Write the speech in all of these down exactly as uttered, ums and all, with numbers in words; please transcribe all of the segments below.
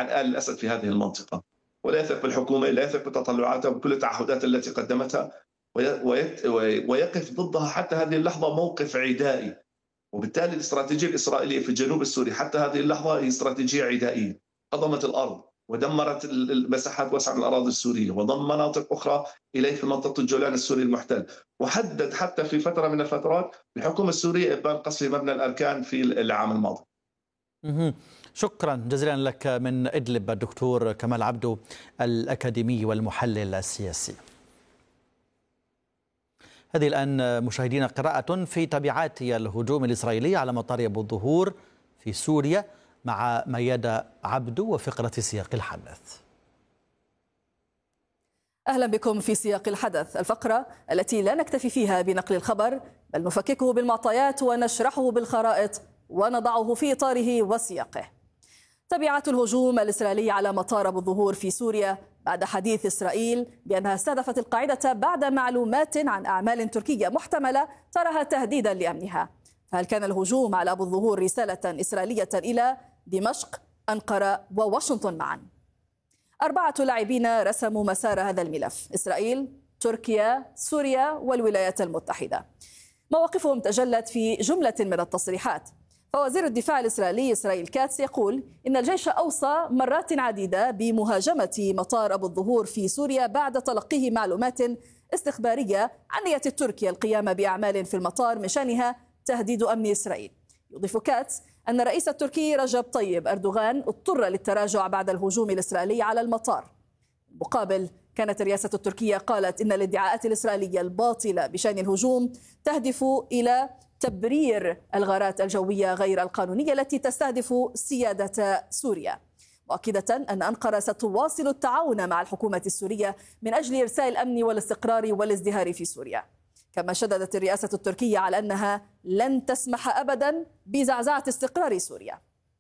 عن آل الأسد في هذه المنطقة، ولا يثق بالحكومة، لا يثق بتطلعاتها وكل التعهدات التي قدمتها، ويقف ضدها حتى هذه اللحظة موقف عدائي. وبالتالي الاستراتيجية الإسرائيلية في الجنوب السوري حتى هذه اللحظة هي استراتيجية عدائية، هضمت الأرض ودمرت المساحات واسعة من الأراضي السورية وضم مناطق أخرى إليه في منطقة الجولان السوري المحتل، وحدد حتى في فترة من الفترات الحكومة السورية إبان قصف مبنى الأركان في العام الماضي. شكرا جزيلا لك من إدلب الدكتور كمال عبدو الأكاديمي والمحلل السياسي. هذه الآن مشاهدينا قراءة في تبعات الهجوم الإسرائيلي على مطار أبو الظهور في سوريا مع ميادة عبدو وفقرة سياق الحدث. أهلا بكم في سياق الحدث، الفقرة التي لا نكتفي فيها بنقل الخبر بل نفككه بالمعطيات ونشرحه بالخرائط ونضعه في إطاره وسياقه. تبعات الهجوم الإسرائيلي على مطار أبو الظهور في سوريا بعد حديث إسرائيل بأنها استهدفت القاعدة بعد معلومات عن أعمال تركية محتملة تراها تهديدا لأمنها. فهل كان الهجوم على أبو الظهور رسالة إسرائيلية إلى دمشق، أنقرة وواشنطن معا؟ أربعة لاعبين رسموا مسار هذا الملف: إسرائيل، تركيا، سوريا والولايات المتحدة. مواقفهم تجلت في جملة من التصريحات. فوزير الدفاع الإسرائيلي إسرائيل كاتس يقول إن الجيش أوصى مرات عديدة بمهاجمة مطار أبو الظهور في سوريا بعد تلقيه معلومات استخبارية عن نية تركيا القيام بأعمال في المطار من شأنها تهديد أمن إسرائيل. يضيف كاتس أن الرئيس التركي رجب طيب أردوغان اضطر للتراجع بعد الهجوم الإسرائيلي على المطار. مقابل كانت الرئاسة التركية قالت إن الادعاءات الإسرائيلية الباطلة بشأن الهجوم تهدف إلى تبرير الغارات الجوية غير القانونية التي تستهدف سيادة سوريا، مؤكدة أن أنقرة ستواصل التعاون مع الحكومة السورية من أجل إرساء الأمن والاستقرار والازدهار في سوريا. كما شددت الرئاسة التركية على أنها لن تسمح أبدا بزعزعة استقرار سوريا.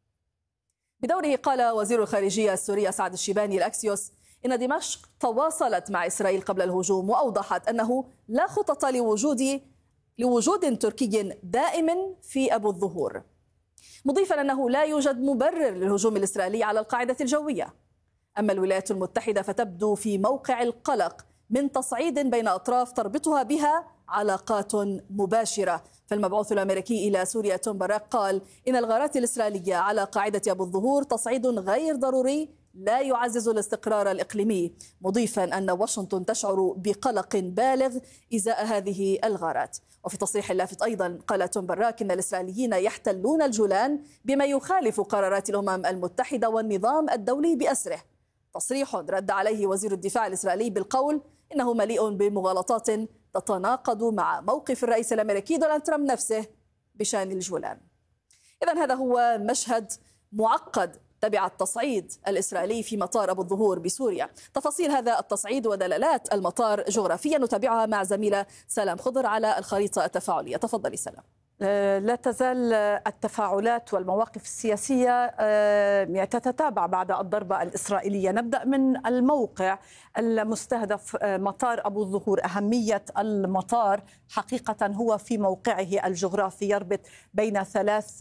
بدوره قال وزير الخارجية السوري سعد الشيباني الأكسيوس إن دمشق تواصلت مع إسرائيل قبل الهجوم، وأوضحت أنه لا خطط لوجود لوجود تركي دائم في أبو الظهور، مضيفا أنه لا يوجد مبرر للهجوم الإسرائيلي على القاعدة الجوية. أما الولايات المتحدة فتبدو في موقع القلق من تصعيد بين أطراف تربطها بها علاقات مباشرة. فالمبعوث الأمريكي إلى سوريا توم باراك قال إن الغارات الإسرائيلية على قاعدة أبو الظهور تصعيد غير ضروري لا يعزز الاستقرار الإقليمي، مضيفا أن واشنطن تشعر بقلق بالغ إزاء هذه الغارات. وفي تصريح لافت أيضا قال توم باراك إن الإسرائيليين يحتلون الجولان بما يخالف قرارات الأمم المتحدة والنظام الدولي بأسره. تصريح رد عليه وزير الدفاع الإسرائيلي بالقول إنه مليء بمغالطات تتناقض مع موقف الرئيس الأمريكي دونالد ترامب نفسه بشأن الجولان. إذن هذا هو مشهد معقد تبع التصعيد الإسرائيلي في مطار أبو الظهور بسوريا. تفاصيل هذا التصعيد ودلالات المطار جغرافيا نتابعها مع زميلة سلام خضر على الخريطة التفاعلية. تفضلي سلام. لا تزال التفاعلات والمواقف السياسية تتتابع بعد الضربة الإسرائيلية. نبدأ من الموقع المستهدف مطار أبو الظهور. أهمية المطار حقيقة هو في موقعه الجغرافي، يربط بين ثلاث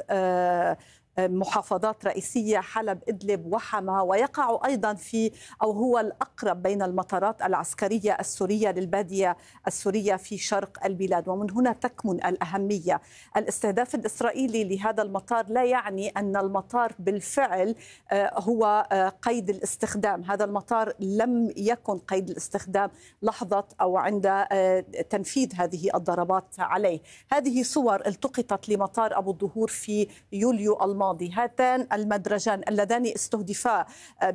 محافظات رئيسية: حلب، إدلب وحما، ويقع أيضا في أو هو الأقرب بين المطارات العسكرية السورية للبادية السورية في شرق البلاد. ومن هنا تكمن الأهمية. الاستهداف الإسرائيلي لهذا المطار لا يعني أن المطار بالفعل هو قيد الاستخدام. هذا المطار لم يكن قيد الاستخدام لحظة أو عند تنفيذ هذه الضربات عليه. هذه صور التقطت لمطار أبو الظهور في يوليو الماضي. هاتان المدرجان اللذان استهدفا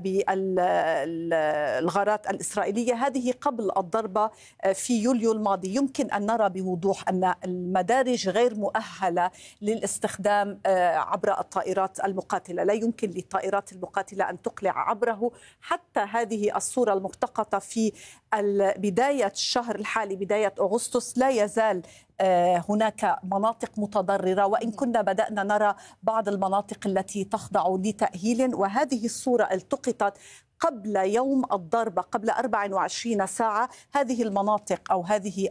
بالغارات الإسرائيلية هذه قبل الضربة في يوليو الماضي. يمكن أن نرى بوضوح أن المدارج غير مؤهلة للاستخدام عبر الطائرات المقاتلة. لا يمكن للطائرات المقاتلة أن تقلع عبره. حتى هذه الصورة الملتقطة في بداية الشهر الحالي، بداية أغسطس، لا يزال هناك مناطق متضررة، وإن كنا بدأنا نرى بعض المناطق التي تخضع لتأهيل. وهذه الصورة التقطت قبل يوم الضربة قبل أربع وعشرين ساعة هذه المناطق أو هذه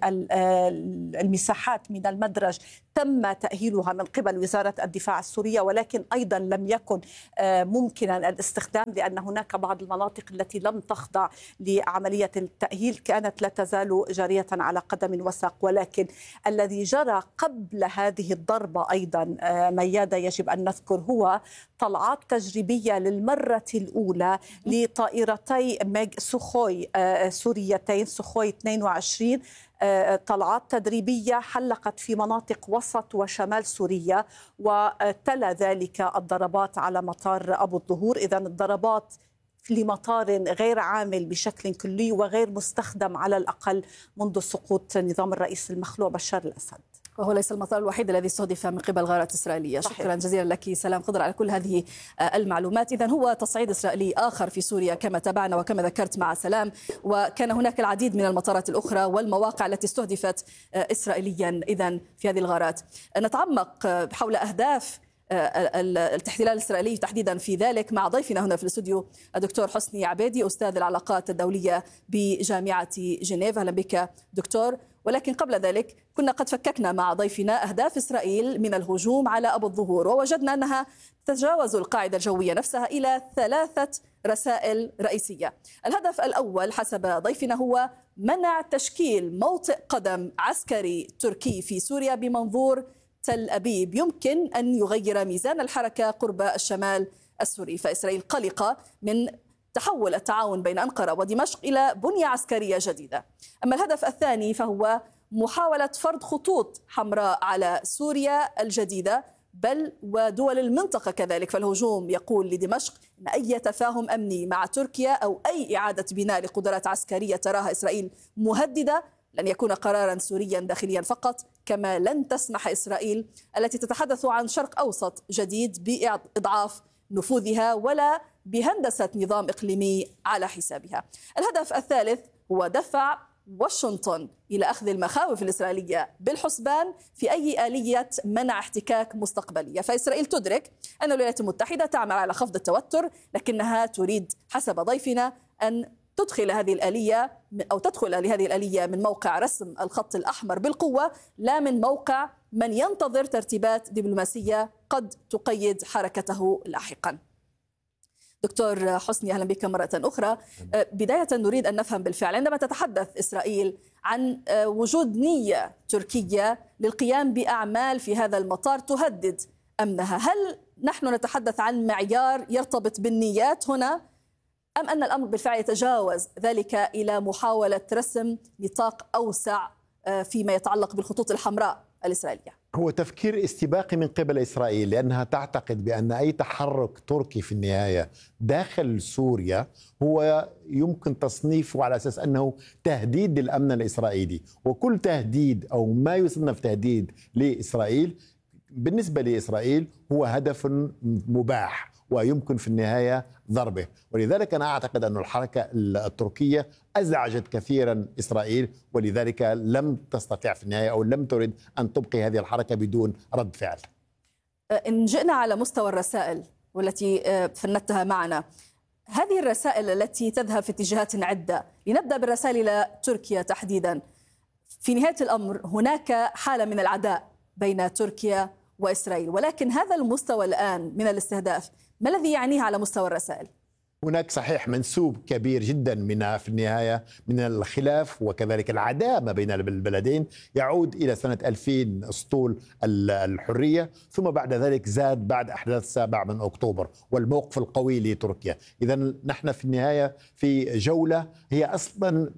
المساحات من المدرج تم تأهيلها من قبل وزارة الدفاع السورية، ولكن أيضا لم يكن ممكنا الاستخدام لأن هناك بعض المناطق التي لم تخضع لعملية التأهيل كانت لا تزال جارية على قدم وساق. ولكن الذي جرى قبل هذه الضربة أيضا ميادة يجب أن نذكر هو طلعات تجريبية للمرة الأولى لطائرتي ميغ سوخوي سوريتين سوخوي اثنين وعشرين، طلعات تدريبية حلقت في مناطق وسط وشمال سوريا، وتلا ذلك الضربات على مطار أبو الظهور. إذن الضربات لمطار غير عامل بشكل كلي وغير مستخدم على الأقل منذ سقوط نظام الرئيس المخلوع بشار الأسد، وهو ليس المطار الوحيد الذي استهدف من قبل غارات إسرائيلية. صحيح. شكرا جزيلا لك سلام خضر على كل هذه المعلومات. إذن هو تصعيد إسرائيلي آخر في سوريا كما تابعنا وكما ذكرت مع سلام، وكان هناك العديد من المطارات الأخرى والمواقع التي استهدفت إسرائيليا إذن في هذه الغارات. نتعمق حول أهداف الاحتلال الإسرائيلي تحديدا في ذلك مع ضيفنا هنا في الاستوديو الدكتور حسني عبيدي أستاذ العلاقات الدولية بجامعة جنيف. أهلا بك دكتور. ولكن قبل ذلك كنا قد فككنا مع ضيفنا أهداف إسرائيل من الهجوم على أبو الظهور، ووجدنا أنها تتجاوز القاعدة الجوية نفسها إلى ثلاثة رسائل رئيسية. الهدف الأول حسب ضيفنا هو منع تشكيل موطئ قدم عسكري تركي في سوريا بمنظور تل أبيب يمكن أن يغير ميزان الحركة قرب الشمال السوري. فإسرائيل قلقة من تحول التعاون بين أنقرة ودمشق إلى بنية عسكرية جديدة. أما الهدف الثاني فهو محاولة فرض خطوط حمراء على سوريا الجديدة بل ودول المنطقة كذلك. فالهجوم يقول لدمشق أن أي تفاهم أمني مع تركيا أو أي إعادة بناء لقدرات عسكرية تراها إسرائيل مهددة لن يكون قرارا سوريا داخليا فقط، كما لن تسمح إسرائيل التي تتحدث عن شرق أوسط جديد بإضعاف نفوذها ولا بهندسة نظام إقليمي على حسابها. الهدف الثالث هو دفع واشنطن إلى أخذ المخاوف الإسرائيلية بالحسبان في أي آلية منع احتكاك مستقبلية. فإسرائيل تدرك أن الولايات المتحدة تعمل على خفض التوتر، لكنها تريد حسب ضيفنا أن تدخل هذه الآلية أو تدخل لهذه الآلية من موقع رسم الخط الأحمر بالقوة، لا من موقع من ينتظر ترتيبات دبلوماسية قد تقيد حركته لاحقا. دكتور حسني أهلا بك مرة أخرى. بداية نريد أن نفهم بالفعل عندما تتحدث إسرائيل عن وجود نية تركية للقيام بأعمال في هذا المطار تهدد أمنها، هل نحن نتحدث عن معيار يرتبط بالنيات هنا أم أن الأمر بالفعل يتجاوز ذلك إلى محاولة رسم نطاق أوسع فيما يتعلق بالخطوط الحمراء الإسرائيلية؟ هو تفكير استباقي من قبل إسرائيل، لأنها تعتقد بأن أي تحرك تركي في النهاية داخل سوريا هو يمكن تصنيفه على أساس أنه تهديد للأمن الإسرائيلي، وكل تهديد أو ما يصنف تهديد لإسرائيل بالنسبة لإسرائيل هو هدف مباح ويمكن في النهاية ضربه. ولذلك أنا أعتقد أن الحركة التركية أزعجت كثيرا إسرائيل، ولذلك لم تستطيع في النهاية أو لم ترد أن تبقي هذه الحركة بدون رد فعل. إن جئنا على مستوى الرسائل والتي فندتها معنا، هذه الرسائل التي تذهب في اتجاهات عدة، لنبدأ بالرسائل إلى تركيا تحديدا. في نهاية الأمر هناك حالة من العداء بين تركيا وإسرائيل، ولكن هذا المستوى الآن من الاستهداف ما الذي يعنيه على مستوى الرسائل؟ هناك صحيح منسوب كبير جدا من في النهاية من الخلاف وكذلك العداء ما بين البلدين يعود إلى سنة ألفين أسطول الحرية، ثم بعد ذلك زاد بعد أحداث السابع من أكتوبر والموقف القوي لتركيا. إذا نحن في النهاية في جولة هي أصلا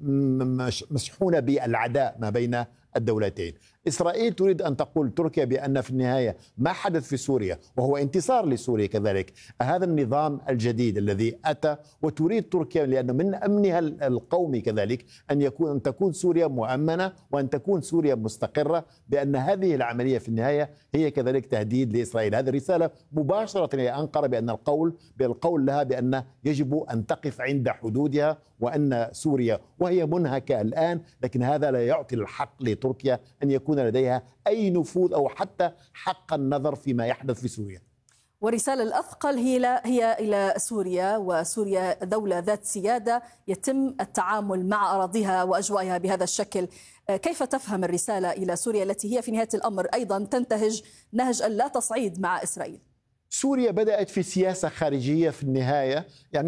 مشحونة بالعداء ما بين الدولتين. إسرائيل تريد أن تقول تركيا بأن في النهاية ما حدث في سوريا وهو انتصار لسوريا كذلك هذا النظام الجديد الذي أتى، وتريد تركيا لأنه من أمنها القومي كذلك أن يكون أن تكون سوريا مؤمنة وأن تكون سوريا مستقرة، بأن هذه العملية في النهاية هي كذلك تهديد لإسرائيل. هذه الرسالة مباشرة إلى أنقرة بأن القول بالقول لها بأن يجب أن تقف عند حدودها، وأن سوريا وهي منهكة الآن، لكن هذا لا يعطي الحق لتركيا أن يكون لديها أي نفوذ أو حتى حق النظر فيما يحدث في سوريا. والرسالة الأثقل هي هي إلى سوريا، وسوريا دولة ذات سيادة يتم التعامل مع أراضيها وأجوائها بهذا الشكل. كيف تفهم الرسالة إلى سوريا التي هي في نهاية الأمر أيضا تنتهج نهج اللا تصعيد مع إسرائيل؟ سوريا بدأت في سياسة خارجية في النهاية، يعني